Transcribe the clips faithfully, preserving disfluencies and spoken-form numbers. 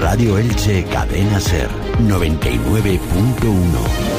Radio Elche Cadena Ser noventa y nueve punto uno.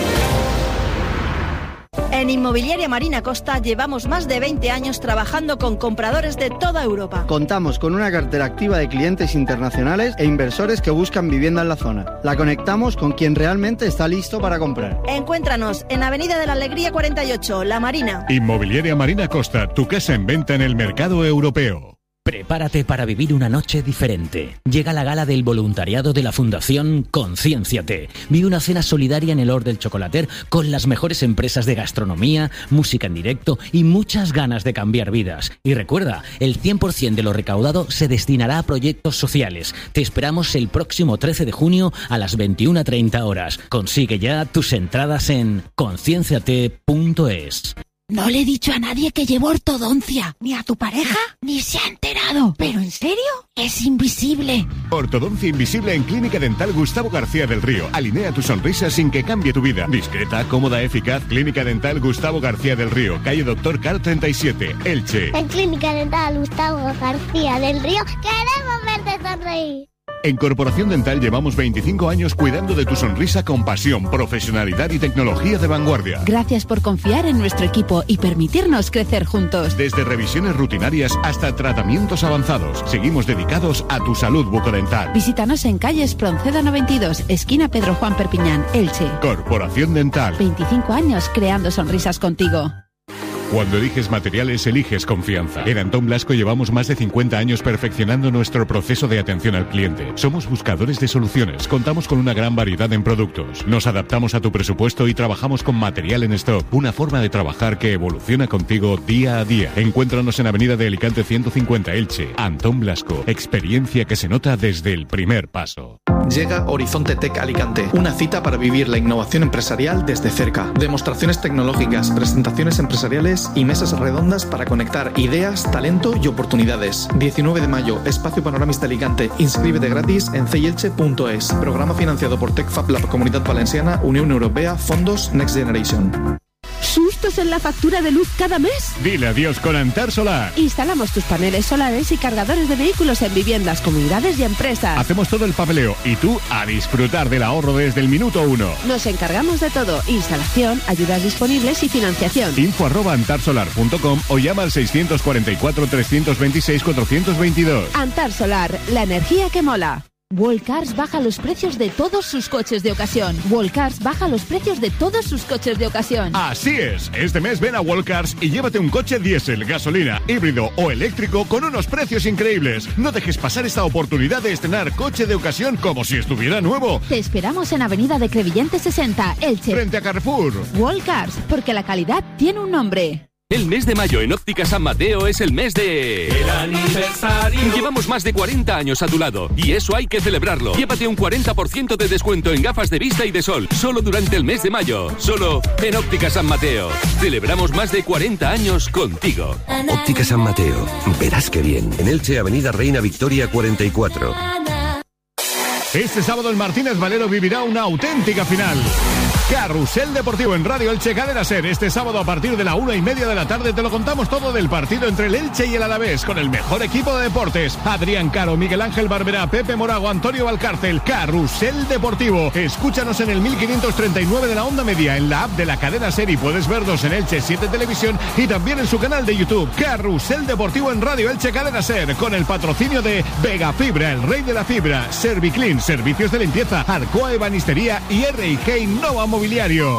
En Inmobiliaria Marina Costa llevamos más de veinte años trabajando con compradores de toda Europa. Contamos con una cartera activa de clientes internacionales e inversores que buscan vivienda en la zona. La conectamos con quien realmente está listo para comprar. Encuéntranos en Avenida de la Alegría cuarenta y ocho, La Marina. Inmobiliaria Marina Costa, tu casa en venta en el mercado europeo. Prepárate para vivir una noche diferente. Llega la gala del voluntariado de la Fundación Concienciate. Vive una cena solidaria en el Hort del Chocolater con las mejores empresas de gastronomía, música en directo y muchas ganas de cambiar vidas. Y recuerda, el cien por ciento de lo recaudado se destinará a proyectos sociales. Te esperamos el próximo trece de junio a las veintiuna treinta horas. Consigue ya tus entradas en concienciate punto es. No le he dicho a nadie que llevo ortodoncia, ni a tu pareja, ni se ha enterado. ¿Pero en serio? Es invisible. Ortodoncia invisible en Clínica Dental Gustavo García del Río. Alinea tu sonrisa sin que cambie tu vida. Discreta, cómoda, eficaz. Clínica Dental Gustavo García del Río. Calle Doctor Car treinta y siete, Elche. En Clínica Dental Gustavo García del Río queremos verte sonreír. En Corporación Dental llevamos veinticinco años cuidando de tu sonrisa con pasión, profesionalidad y tecnología de vanguardia. Gracias por confiar en nuestro equipo y permitirnos crecer juntos. Desde revisiones rutinarias hasta tratamientos avanzados, seguimos dedicados a tu salud bucodental. Visítanos en calle Espronceda noventa y dos, esquina Pedro Juan Perpiñán, Elche. Corporación Dental. veinticinco años creando sonrisas contigo. Cuando eliges materiales, eliges confianza. En Antón Blasco llevamos más de cincuenta años perfeccionando nuestro proceso de atención al cliente. Somos buscadores de soluciones. Contamos con una gran variedad en productos. Nos adaptamos a tu presupuesto y trabajamos con material en stock. Una forma de trabajar que evoluciona contigo día a día. Encuéntranos en Avenida de Alicante ciento cincuenta, Elche. Antón Blasco. Experiencia que se nota desde el primer paso. Llega Horizonte Tech Alicante, una cita para vivir la innovación empresarial desde cerca. Demostraciones tecnológicas, presentaciones empresariales y mesas redondas para conectar ideas, talento y oportunidades. diecinueve de mayo, Espacio Panoramis de Alicante. Inscríbete gratis en ceielche punto es. Programa financiado por TechFab Lab, Comunidad Valenciana, Unión Europea, Fondos Next Generation. ¿Sustos en la factura de luz cada mes? Dile adiós con Antar Solar. Instalamos tus paneles solares y cargadores de vehículos en viviendas, comunidades y empresas. Hacemos todo el papeleo y tú a disfrutar del ahorro desde el minuto uno. Nos encargamos de todo: instalación, ayudas disponibles y financiación. Info arroba antarsolar punto com o llama al seiscientos cuarenta y cuatro, trescientos veintiséis, cuatrocientos veintidós. Antar Solar, la energía que mola. Wallcars baja los precios de todos sus coches de ocasión. Wallcars baja los precios de todos sus coches de ocasión. Así es. Este mes ven a Wallcars y llévate un coche diésel, gasolina, híbrido o eléctrico con unos precios increíbles. No dejes pasar esta oportunidad de estrenar coche de ocasión como si estuviera nuevo. Te esperamos en Avenida de Crevillente sesenta, Elche. Frente a Carrefour. Wallcars, porque la calidad tiene un nombre. El mes de mayo en Óptica San Mateo es el mes de... ¡el aniversario! Llevamos más de cuarenta años a tu lado y eso hay que celebrarlo. Llévate un cuarenta por ciento de descuento en gafas de vista y de sol, solo durante el mes de mayo. Solo en Óptica San Mateo. Celebramos más de cuarenta años contigo. Óptica San Mateo. Verás qué bien. En Elche, Avenida Reina Victoria cuarenta y cuatro. Este sábado el Martínez Valero vivirá una auténtica final. Carrusel Deportivo en Radio Elche Cadena Ser. Este sábado a partir de la una y media de la tarde te lo contamos todo del partido entre el Elche y el Alavés con el mejor equipo de deportes. Adrián Caro, Miguel Ángel Barberá, Pepe Morago, Antonio Valcárcel. Carrusel Deportivo. Escúchanos en el mil quinientos treinta y nueve de la onda media, en la app de la Cadena Ser, y puedes vernos en Elche siete Televisión y también en su canal de YouTube. Carrusel Deportivo en Radio Elche Cadena Ser con el patrocinio de Vega Fibra, el rey de la fibra, Serviclean, servicios de limpieza, Arcoa Ebanistería y R y G Innova Mobiliario.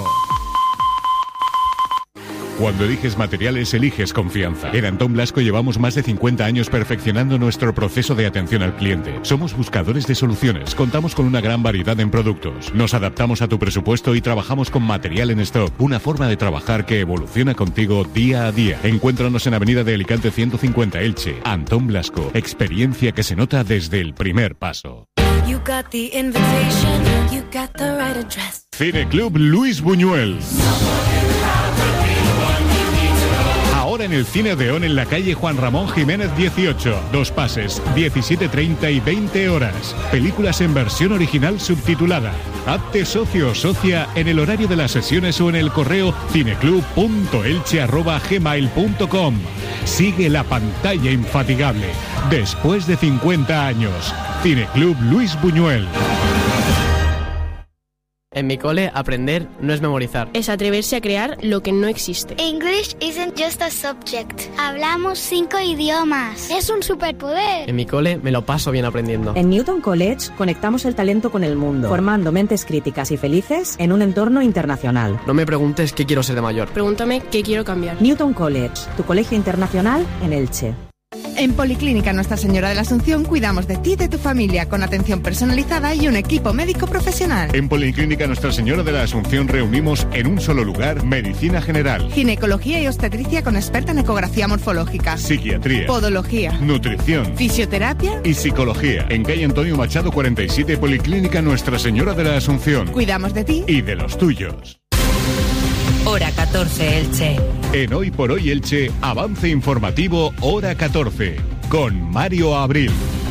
Cuando eliges materiales, eliges confianza. En Antón Blasco llevamos más de cincuenta años perfeccionando nuestro proceso de atención al cliente. Somos buscadores de soluciones. Contamos con una gran variedad en productos. Nos adaptamos a tu presupuesto y trabajamos con material en stock. Una forma de trabajar que evoluciona contigo día a día. Encuéntranos en Avenida de Alicante ciento cincuenta, Elche. Antón Blasco. Experiencia que se nota desde el primer paso. You got the invitation, you got the right address. Cine Club Luis Buñuel. Ahora en el Cine Odeón en la calle Juan Ramón Jiménez dieciocho. Dos pases, diecisiete treinta y veinte horas. Películas en versión original subtitulada. Hazte socio o socia en el horario de las sesiones o en el correo cineclub punto elche arroba gmail punto com. Sigue la pantalla infatigable. Después de cincuenta años. Cineclub Luis Buñuel. En mi cole, aprender no es memorizar. Es atreverse a crear lo que no existe. English isn't just a subject. Hablamos cinco idiomas. Es un superpoder. En mi cole me lo paso bien aprendiendo. En Newton College conectamos el talento con el mundo, formando mentes críticas y felices en un entorno internacional. No me preguntes qué quiero ser de mayor. Pregúntame qué quiero cambiar. Newton College, tu colegio internacional en Elche. En Policlínica Nuestra Señora de la Asunción cuidamos de ti y de tu familia con atención personalizada y un equipo médico profesional. En Policlínica Nuestra Señora de la Asunción reunimos en un solo lugar medicina general, ginecología y obstetricia con experta en ecografía morfológica, psiquiatría, podología, nutrición, fisioterapia y psicología. En calle Antonio Machado cuarenta y siete, Policlínica Nuestra Señora de la Asunción. Cuidamos de ti y de los tuyos. Hora catorce, Elche. En Hoy por Hoy Elche, avance informativo Hora catorce, con Mario Abril.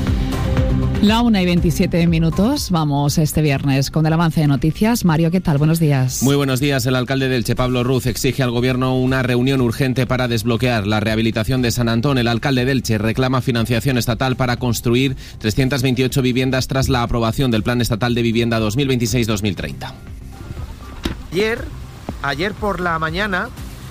La una y veintisiete minutos, vamos este viernes con el avance de noticias. Mario, ¿qué tal? Buenos días. Muy buenos días. El alcalde de Elche, Pablo Ruz, exige al gobierno una reunión urgente para desbloquear la rehabilitación de San Antón. El alcalde de Elche reclama financiación estatal para construir trescientas veintiocho viviendas tras la aprobación del Plan Estatal de Vivienda dos mil veintiséis dos mil treinta. Ayer, ayer por la mañana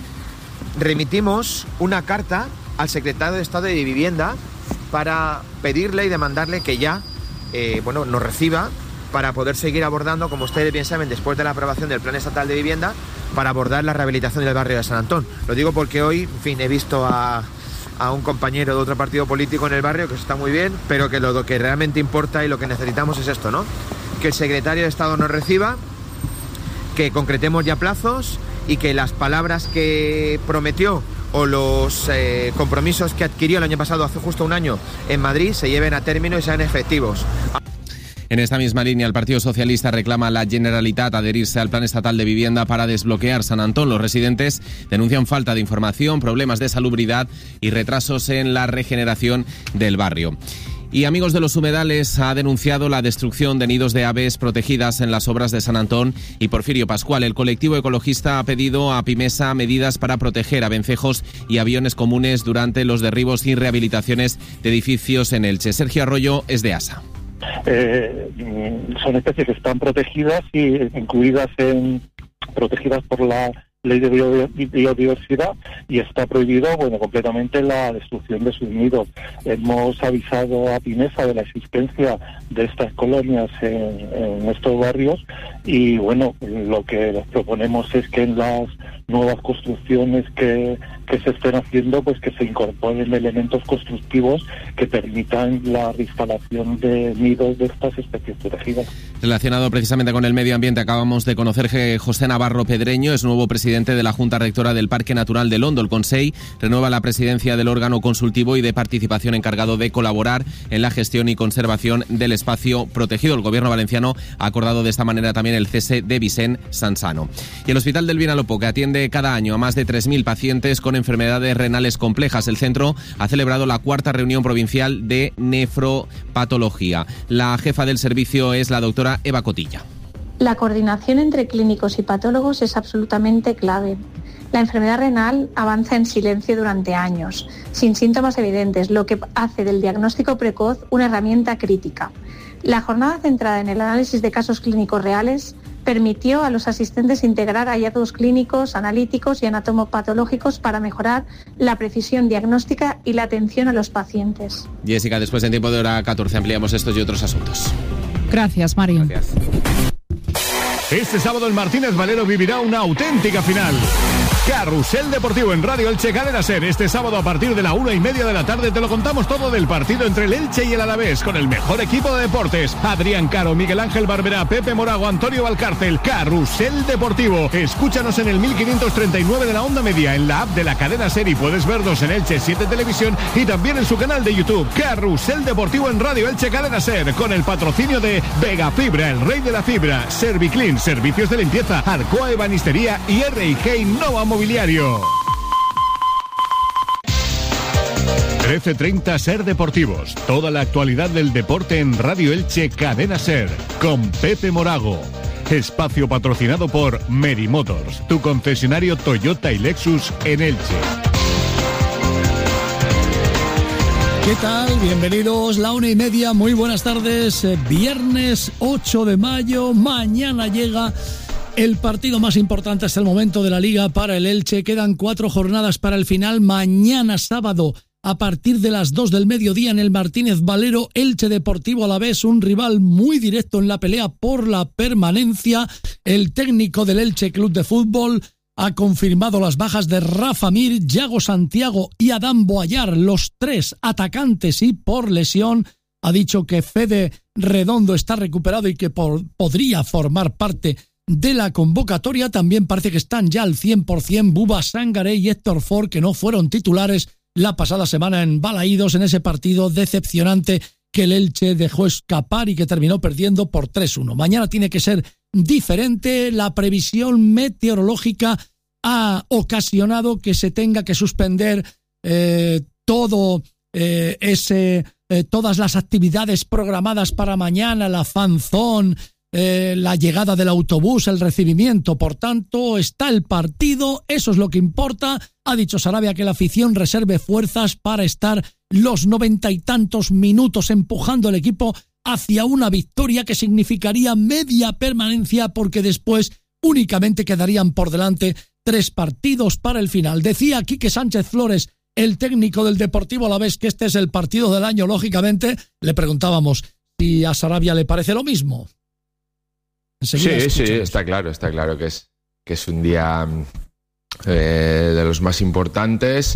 remitimos una carta al secretario de Estado de Vivienda para pedirle y demandarle que ya eh, bueno, nos reciba para poder seguir abordando, como ustedes bien saben, después de la aprobación del Plan Estatal de Vivienda, para abordar la rehabilitación del barrio de San Antón. Lo digo porque hoy, en fin, he visto a, a un compañero de otro partido político en el barrio, que está muy bien, pero que lo que realmente importa y lo que necesitamos es esto, ¿no? Que el secretario de Estado nos reciba, que concretemos ya plazos y que las palabras que prometió o los eh, compromisos que adquirió el año pasado, hace justo un año, en Madrid, se lleven a término y sean efectivos. En esta misma línea, el Partido Socialista reclama a la Generalitat adherirse al Plan Estatal de Vivienda para desbloquear San Antón. Los residentes denuncian falta de información, problemas de salubridad y retrasos en la regeneración del barrio. Y Amigos de los Humedales ha denunciado la destrucción de nidos de aves protegidas en las obras de San Antón y Porfirio Pascual. El colectivo ecologista ha pedido a Pimesa medidas para proteger a vencejos y aviones comunes durante los derribos y rehabilitaciones de edificios en Elche. Sergio Arroyo es de ASA. Eh, son especies que están protegidas y incluidas en protegidas por la Ley de Biodiversidad, y está prohibido, bueno, completamente la destrucción de sus nidos. Hemos avisado a Pimesa de la existencia de estas colonias en, en estos barrios y, bueno, lo que les proponemos es que en las nuevas construcciones que, que se estén haciendo, pues que se incorporen elementos constructivos que permitan la reinstalación de nidos de estas especies protegidas. Relacionado precisamente con el medio ambiente, acabamos de conocer que José Navarro Pedreño es nuevo presidente de la Junta Rectora del Parque Natural de Londo. El Consell renueva la presidencia del órgano consultivo y de participación encargado de colaborar en la gestión y conservación del espacio protegido. El Gobierno valenciano ha acordado de esta manera también el cese de Vicent Sansano. Y el Hospital del Vinalopó, que atiende cada año a más de tres mil pacientes con enfermedades renales complejas. El centro ha celebrado la cuarta reunión provincial de nefropatología. La jefa del servicio es la doctora Eva Cotilla. La coordinación entre clínicos y patólogos es absolutamente clave. La enfermedad renal avanza en silencio durante años, sin síntomas evidentes, lo que hace del diagnóstico precoz una herramienta crítica. La jornada centrada en el análisis de casos clínicos reales permitió a los asistentes integrar hallazgos clínicos, analíticos y anatomopatológicos para mejorar la precisión diagnóstica y la atención a los pacientes. Jessica, después en tiempo de hora catorce ampliamos estos y otros asuntos. Gracias, Mario. Gracias. Este sábado el Martínez Valero vivirá una auténtica final. Carrusel Deportivo en Radio Elche, Cadena Ser. Este sábado a partir de la una y media de la tarde te lo contamos todo del partido entre el Elche y el Alavés con el mejor equipo de deportes. Adrián Caro, Miguel Ángel Barberá, Pepe Morago, Antonio Valcárcel. Carrusel Deportivo. Escúchanos en el mil quinientos treinta y nueve de la onda media, en la app de la Cadena Ser, y puedes vernos en Elche siete Televisión y también en su canal de YouTube. Carrusel Deportivo en Radio Elche, Cadena Ser, con el patrocinio de Vega Fibra, el rey de la fibra, Serviclean, servicios de limpieza, Arcoa Ebanistería y R y G Innova Mobiliario. trece treinta Ser Deportivos. Toda la actualidad del deporte en Radio Elche Cadena Ser. Con Pepe Morago. Espacio patrocinado por Meri Motors, tu concesionario Toyota y Lexus en Elche. ¿Qué tal? Bienvenidos, la una y media, muy buenas tardes. Viernes ocho de mayo, mañana llega el partido más importante hasta el momento de la Liga para el Elche. Quedan cuatro jornadas para el final. Mañana sábado, a partir de las dos del mediodía en el Martínez Valero, Elche Deportivo Alavés, un rival muy directo en la pelea por la permanencia. El técnico del Elche Club de Fútbol ha confirmado las bajas de Rafa Mir, Yago Santiago y Adán Boayar, los tres atacantes, y por lesión ha dicho que Fede Redondo está recuperado y que por, podría formar parte de la convocatoria. También parece que están ya al cien por ciento Buba Sangaré y Héctor Ford, que no fueron titulares la pasada semana en Balaídos en ese partido decepcionante que el Elche dejó escapar y que terminó perdiendo por tres uno. Mañana tiene que ser diferente. La previsión meteorológica ha ocasionado que se tenga que suspender eh, todo eh, ese eh, todas las actividades programadas para mañana, la fanzón, eh, la llegada del autobús, el recibimiento. Por tanto, está el partido, eso es lo que importa. Ha dicho Sarabia que la afición reserve fuerzas para estar los noventa y tantos minutos empujando al equipo hacia una victoria que significaría media permanencia, porque después únicamente quedarían por delante tres partidos para el final. Decía Quique Sánchez Flores, el técnico del Deportivo Alavés, que este es el partido del año, lógicamente. Le preguntábamos si a Sarabia le parece lo mismo. Enseguida sí, escuchamos. sí, está claro, está claro que es, que es un día eh, de los más importantes.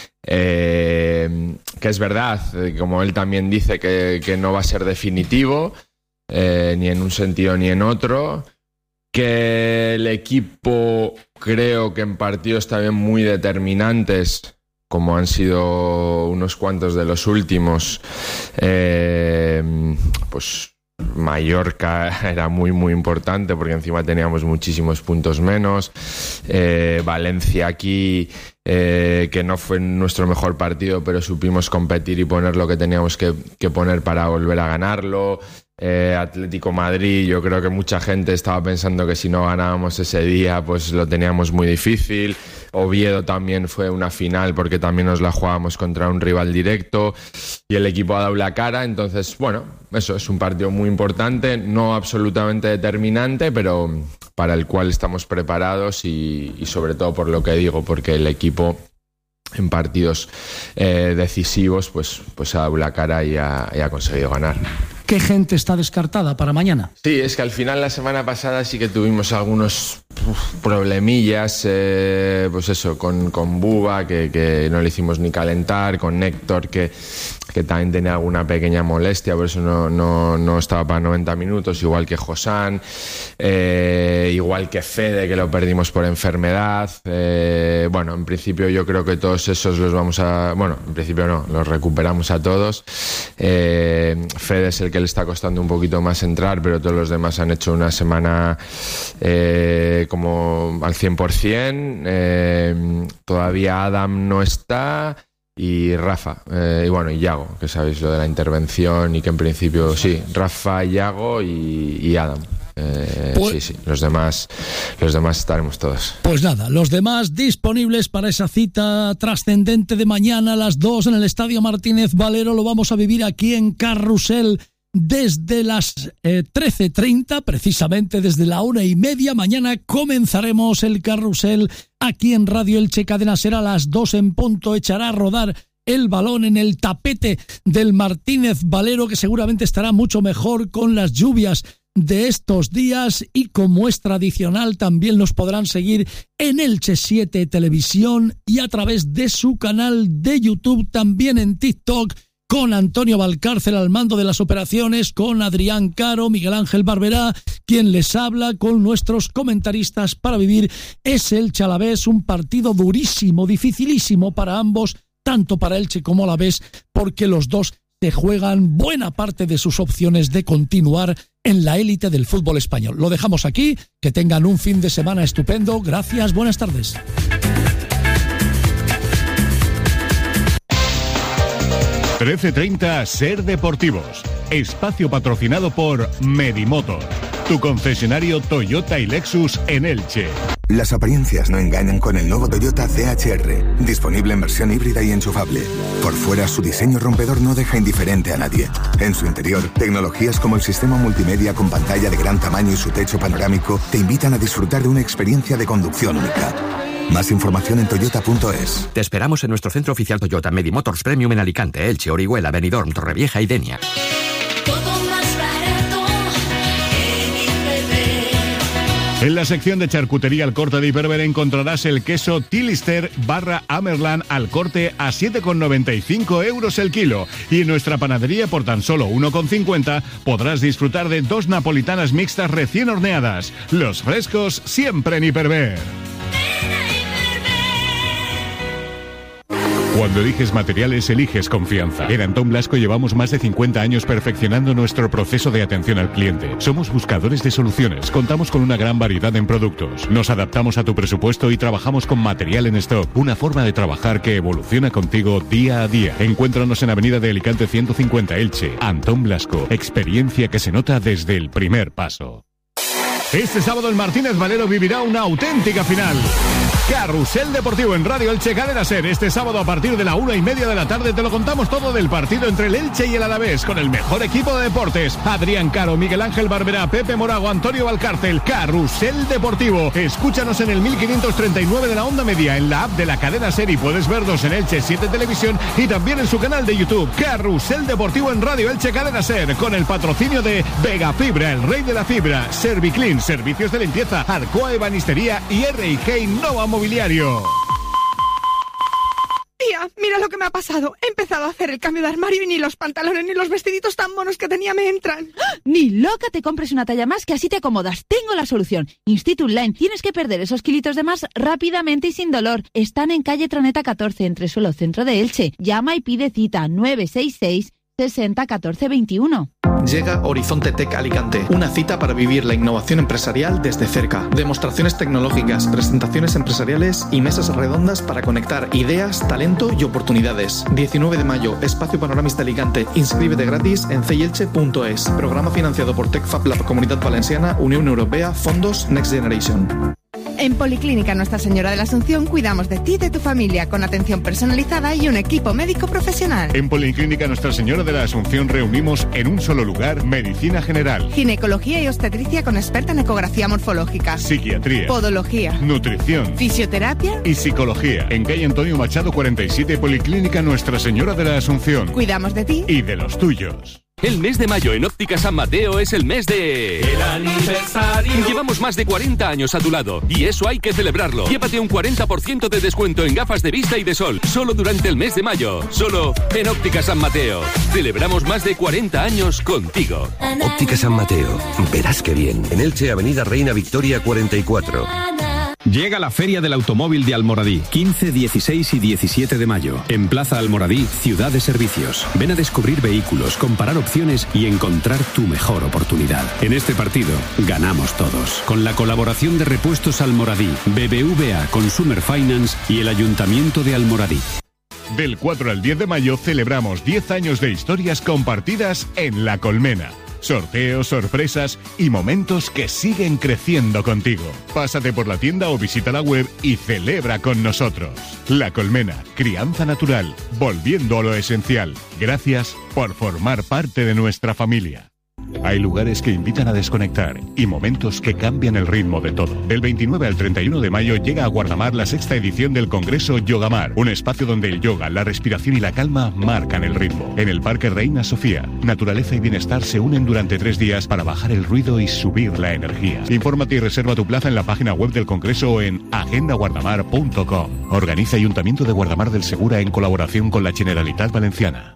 Eh, que es verdad, como él también dice, que, que no va a ser definitivo, eh, ni en un sentido ni en otro, que el equipo, creo que en partidos también muy determinantes, como han sido unos cuantos de los últimos, eh, pues Mallorca era muy muy importante porque encima teníamos muchísimos puntos menos. eh, Valencia aquí, eh, que no fue nuestro mejor partido, pero supimos competir y poner lo que teníamos que, que poner para volver a ganarlo. eh, Atlético Madrid, yo creo que mucha gente estaba pensando que si no ganábamos ese día pues lo teníamos muy difícil. Oviedo también fue una final porque también nos la jugábamos contra un rival directo y el equipo ha dado la cara. Entonces, bueno, eso es un partido muy importante, no absolutamente determinante, pero para el cual estamos preparados y, y sobre todo por lo que digo, porque el equipo en partidos eh, decisivos pues, pues ha dado la cara y ha, y ha conseguido ganar. ¿Qué gente está descartada para mañana? Sí, es que al final la semana pasada sí que tuvimos algunos uf, problemillas, eh, pues eso, con, con Buba, que, que no le hicimos ni calentar, con Héctor, que, que también tenía alguna pequeña molestia, por eso no, no, no estaba para noventa minutos, igual que Josán, eh, igual que Fede, que lo perdimos por enfermedad. Eh, bueno, en principio yo creo que todos esos los vamos a... Bueno, en principio no, los recuperamos a todos. Eh, Fede es el que le está costando un poquito más entrar, pero todos los demás han hecho una semana eh, como al cien por ciento. Eh, todavía Adam no está y Rafa, eh, y bueno, y Yago, que sabéis lo de la intervención y que en principio sí, Rafa, Yago y, y Adam. Eh, pues, sí, sí, los demás, los demás estaremos todos. Pues nada, los demás disponibles para esa cita trascendente de mañana a las dos en el Estadio Martínez Valero. Lo vamos a vivir aquí en Carrusel desde las eh, trece treinta, precisamente desde la una y media. Mañana comenzaremos el Carrusel aquí en Radio Elche Cadena Ser a las dos en punto. Echará a rodar el balón en el tapete del Martínez Valero, que seguramente estará mucho mejor con las lluvias de estos días, y como es tradicional también los podrán seguir en Elche siete Televisión y a través de su canal de YouTube, también en TikTok, con Antonio Valcárcel al mando de las operaciones, con Adrián Caro, Miguel Ángel Barberá, quien les habla, con nuestros comentaristas para vivir ese Elche Alavés, un partido durísimo, dificilísimo para ambos, tanto para Elche como Alavés, porque los dos se juegan buena parte de sus opciones de continuar en la élite del fútbol español. Lo dejamos aquí, que tengan un fin de semana estupendo. Gracias, buenas tardes. trece treinta Ser Deportivos. Espacio patrocinado por Medimotor, tu concesionario Toyota y Lexus en Elche. Las apariencias no engañan con el nuevo Toyota C H R, disponible en versión híbrida y enchufable. Por fuera, su diseño rompedor no deja indiferente a nadie. En su interior, tecnologías como el sistema multimedia con pantalla de gran tamaño y su techo panorámico te invitan a disfrutar de una experiencia de conducción única. Más información en toyota punto es. Te esperamos en nuestro centro oficial Toyota Medimotors Premium en Alicante, Elche, Orihuela, Benidorm, Torrevieja y Denia. En la sección de charcutería al corte de Hiperver encontrarás el queso Tilister barra Amerland al corte a siete con noventa y cinco euros el kilo. Y en nuestra panadería por tan solo uno con cincuenta podrás disfrutar de dos napolitanas mixtas recién horneadas. Los frescos siempre en Hiperver. Cuando eliges materiales, eliges confianza. En Antón Blasco llevamos más de cincuenta años perfeccionando nuestro proceso de atención al cliente. Somos buscadores de soluciones. Contamos con una gran variedad en productos. Nos adaptamos a tu presupuesto y trabajamos con material en stock. Una forma de trabajar que evoluciona contigo día a día. Encuéntranos en Avenida de Alicante ciento cincuenta Elche. Antón Blasco. Experiencia que se nota desde el primer paso. Este sábado el Martínez Valero vivirá una auténtica final. Carrusel Deportivo en Radio Elche Cadena Ser. Este sábado a partir de la una y media de la tarde te lo contamos todo del partido entre el Elche y el Alavés con el mejor equipo de deportes. Adrián Caro, Miguel Ángel Barberá, Pepe Morago, Antonio Valcárcel. Carrusel Deportivo. Escúchanos en el mil quinientos treinta y nueve de la onda media, en la app de la Cadena Ser y puedes vernos en Elche siete Televisión y también en su canal de YouTube. Carrusel Deportivo en Radio Elche Cadena Ser con el patrocinio de Vega Fibra, el rey de la fibra, Serviclean, servicios de limpieza, Arcoa Ebanistería y R y G Nova Mobiliario. Tía, mira lo que me ha pasado. He empezado a hacer el cambio de armario y ni los pantalones ni los vestiditos tan monos que tenía me entran. Ni loca te compres una talla más que así te acomodas. Tengo la solución. Institut Line. Tienes que perder esos kilitos de más rápidamente y sin dolor. Están en calle Troneta catorce, entre suelo centro de Elche. Llama y pide cita nueve seis seis, sesenta, catorce, veintiuno. Llega Horizonte Tech Alicante, una cita para vivir la innovación empresarial desde cerca. Demostraciones tecnológicas, presentaciones empresariales y mesas redondas para conectar ideas, talento y oportunidades. diecinueve de mayo, Espacio Panoramista Alicante. Inscríbete gratis en ceyelche punto es. Programa financiado por TechFab Lab Comunidad Valenciana, Unión Europea, Fondos Next Generation. En Policlínica Nuestra Señora de la Asunción cuidamos de ti y de tu familia con atención personalizada y un equipo médico profesional. En Policlínica Nuestra Señora de la Asunción reunimos en un solo lugar medicina general, ginecología y obstetricia con experta en ecografía morfológica, psiquiatría, podología, nutrición, fisioterapia y psicología. En calle Antonio Machado cuarenta y siete, Policlínica Nuestra Señora de la Asunción. Cuidamos de ti y de los tuyos. El mes de mayo en Óptica San Mateo es el mes de... ¡El aniversario! Llevamos más de cuarenta años a tu lado y eso hay que celebrarlo. Llévate un cuarenta por ciento de descuento en gafas de vista y de sol, solo durante el mes de mayo. Solo en Óptica San Mateo. Celebramos más de cuarenta años contigo. Óptica San Mateo. Verás qué bien. En Elche, Avenida Reina Victoria cuarenta y cuatro. Llega la Feria del Automóvil de Almoradí, quince, dieciséis y diecisiete de mayo. En Plaza Almoradí, Ciudad de Servicios. Ven a descubrir vehículos, comparar opciones y encontrar tu mejor oportunidad. En este partido, ganamos todos. Con la colaboración de Repuestos Almoradí, B B V A Consumer Finance y el Ayuntamiento de Almoradí. Del cuatro al diez de mayo celebramos diez años de historias compartidas en La Colmena. Sorteos, sorpresas y momentos que siguen creciendo contigo. Pásate por la tienda o visita la web y celebra con nosotros. La Colmena, crianza natural, volviendo a lo esencial. Gracias por formar parte de nuestra familia. Hay lugares que invitan a desconectar y momentos que cambian el ritmo de todo. Del veintinueve al treinta y uno de mayo llega a Guardamar la sexta edición del Congreso Yogamar, un espacio donde el yoga, la respiración y la calma marcan el ritmo. En el Parque Reina Sofía, naturaleza y bienestar se unen durante tres días para bajar el ruido y subir la energía. Infórmate y reserva tu plaza en la página web del Congreso o en agenda guardamar punto com. Organiza Ayuntamiento de Guardamar del Segura en colaboración con la Generalitat Valenciana.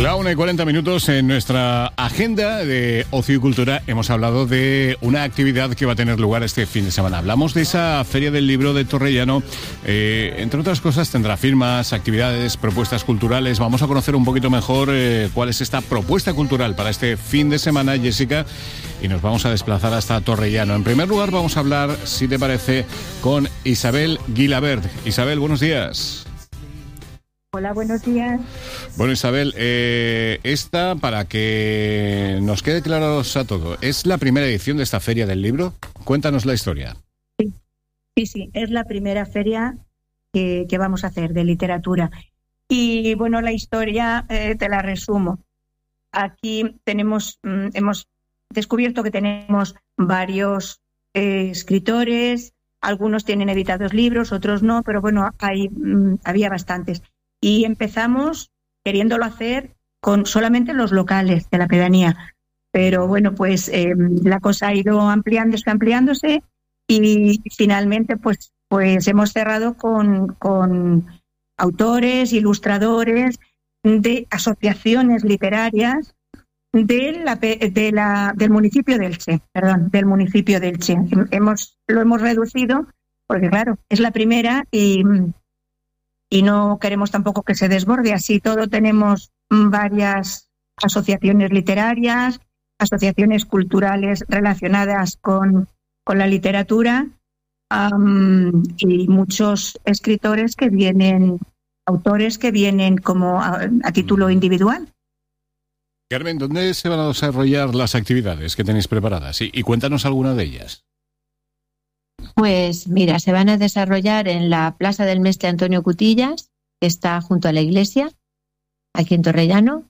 La una y cuarenta minutos en nuestra agenda de ocio y cultura hemos hablado de una actividad que va a tener lugar este fin de semana. Hablamos de esa Feria del Libro de Torrellano. Eh, entre otras cosas tendrá firmas, actividades, propuestas culturales. Vamos a conocer un poquito mejor eh, cuál es esta propuesta cultural para este fin de semana, Jessica, y nos vamos a desplazar hasta Torrellano. En primer lugar vamos a hablar, si te parece, con Isabel Guilabert. Isabel, buenos días. Hola, buenos días. Bueno, Isabel, eh, esta, para que nos quede claro a todo, ¿es la primera edición de esta Feria del Libro? Cuéntanos la historia. Sí, sí, sí, es la primera feria que, que vamos a hacer de literatura. Y bueno, la historia eh, te la resumo. Aquí tenemos, mm, hemos descubierto que tenemos varios eh, escritores, algunos tienen editados libros, otros no, pero bueno, hay, mm, había bastantes. Y empezamos queriéndolo hacer con solamente los locales de la pedanía. Pero bueno, pues eh, la cosa ha ido ampliándose, ampliándose y finalmente pues, pues hemos cerrado con, con autores, ilustradores de asociaciones literarias de la, de la, del municipio de Elche, perdón, del municipio de Elche. Hemos, lo hemos reducido porque claro, es la primera y... y no queremos tampoco que se desborde. Así todo tenemos varias asociaciones literarias, asociaciones culturales relacionadas con, con la literatura um, y muchos escritores que vienen, autores que vienen como a, a título individual. Carmen, ¿dónde se van a desarrollar las actividades que tenéis preparadas? Y, y cuéntanos alguna de ellas. Pues mira, se van a desarrollar en la Plaza del Mestre Antonio Cutillas, que está junto a la iglesia, aquí en Torrellano.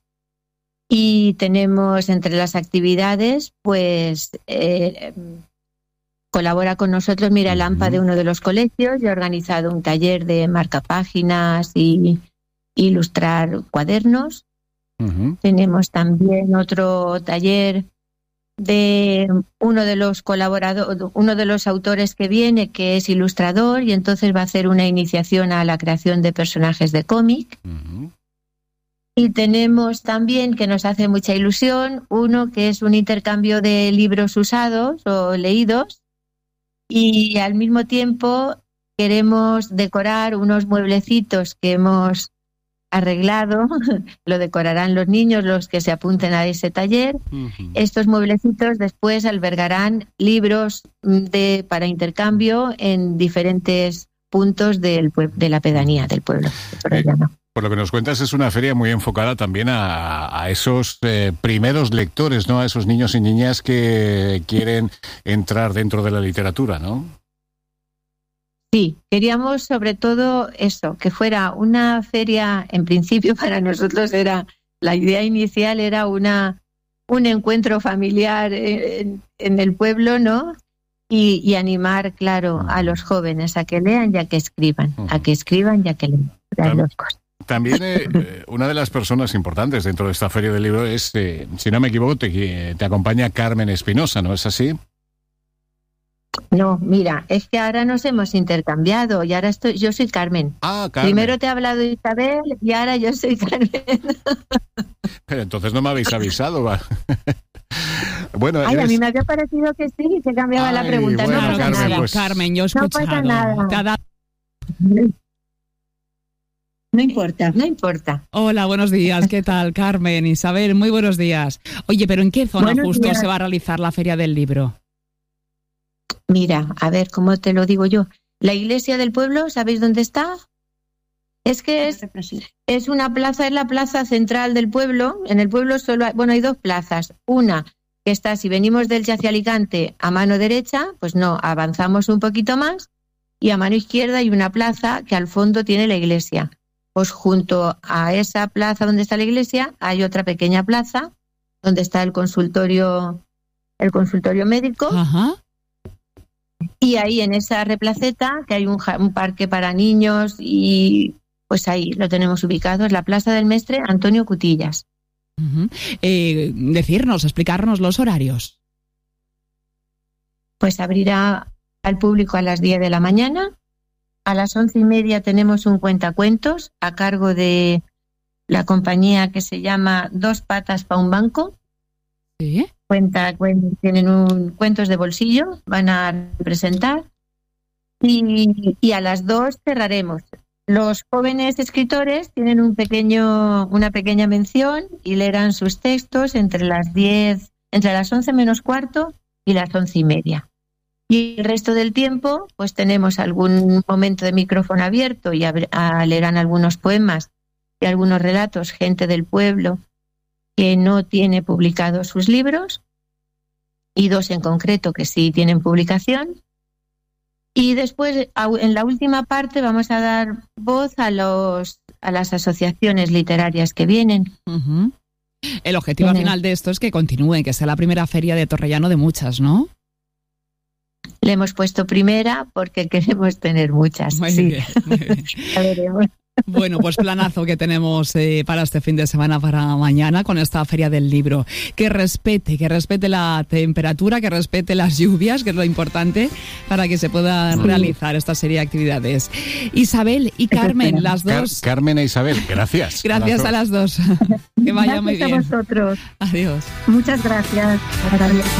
Y tenemos entre las actividades, pues eh, colabora con nosotros Mira Lampa de uno de los colegios y ha organizado un taller de marcapáginas y ilustrar cuadernos. Uh-huh. Tenemos también otro taller de uno de los colaboradores, uno de los autores que viene, que es ilustrador, y entonces va a hacer una iniciación a la creación de personajes de cómic. Uh-huh. Y tenemos también, que nos hace mucha ilusión, uno que es un intercambio de libros usados o leídos, y al mismo tiempo queremos decorar unos mueblecitos que hemos arreglado, lo decorarán los niños, los que se apunten a ese taller. Uh-huh. Estos mueblecitos después albergarán libros de para intercambio en diferentes puntos del de la pedanía del pueblo. Eh, por lo que nos cuentas, es una feria muy enfocada también a, a esos eh, primeros lectores, ¿no? A esos niños y niñas que quieren entrar dentro de la literatura, ¿no? Sí, queríamos sobre todo eso, que fuera una feria, en principio para nosotros era, la idea inicial era una un encuentro familiar en, en el pueblo, ¿no? Y, y animar, claro, a los jóvenes a que lean y a que escriban, a que escriban y a que lean. Las cosas. También eh, una de las personas importantes dentro de esta feria del libro es, eh, si no me equivoco, te, te acompaña Carmen Espinosa, ¿no es así? No, mira, es que ahora nos hemos intercambiado y ahora estoy, yo soy Carmen. Ah, Carmen. Primero te ha hablado Isabel y ahora yo soy Carmen. Pero entonces no me habéis avisado, ¿va? Bueno, Ay, eres... a mí me había parecido que sí, que cambiaba Ay, la pregunta. Bueno, no pasa Carmen, nada. Pues... Carmen, yo he escuchado. No pasa nada. Cada... No importa, no importa. Hola, buenos días. ¿Qué tal, Carmen, Isabel? Muy buenos días. Oye, ¿pero en qué zona buenos justo días. Se va a realizar la Feria del Libro? Mira, a ver, ¿cómo te lo digo yo? La iglesia del pueblo, ¿sabéis dónde está? Es que es, es una plaza, es la plaza central del pueblo. En el pueblo solo hay, bueno, hay dos plazas. Una que está, si venimos del Elche hacia Alicante, a mano derecha, pues no, avanzamos un poquito más, y a mano izquierda hay una plaza que al fondo tiene la iglesia. Pues junto a esa plaza donde está la iglesia hay otra pequeña plaza donde está el consultorio, el consultorio médico. Ajá. Y ahí en esa replaceta, que hay un, un parque para niños, y pues ahí lo tenemos ubicado, es la Plaza del Mestre Antonio Cutillas. Uh-huh. Eh, decirnos, explicarnos los horarios. Pues abrirá al público a las diez de la mañana. A las once y media tenemos un cuentacuentos a cargo de la compañía que se llama Dos Patas para un Banco. ¿Sí? Cuenta, cuen, tienen un cuentos de bolsillo, van a presentar. Y, y a las dos cerraremos. Los jóvenes escritores tienen un pequeño, una pequeña mención y leerán sus textos entre las diez, entre las once menos cuarto y las once y media. Y el resto del tiempo, pues tenemos algún momento de micrófono abierto y a, a leerán algunos poemas y algunos relatos, gente del pueblo que no tiene publicados sus libros, y dos en concreto que sí tienen publicación. Y después, en la última parte, vamos a dar voz a los a las asociaciones literarias que vienen. Uh-huh. El objetivo al final de esto es que continúe, que sea la primera feria de Torrellano de muchas, ¿no? Le hemos puesto primera porque queremos tener muchas. Muy sí. bien, muy bien. Ya veremos. Bueno, pues planazo que tenemos eh, para este fin de semana, para mañana, con esta Feria del Libro. Que respete, que respete la temperatura, que respete las lluvias, que es lo importante, para que se puedan sí. realizar esta serie de actividades. Isabel y Carmen, las dos. Car- Carmen e Isabel, gracias. Gracias a las dos. A las dos. Que vaya Gracias muy bien. A vosotros. Adiós. Muchas gracias. Gracias.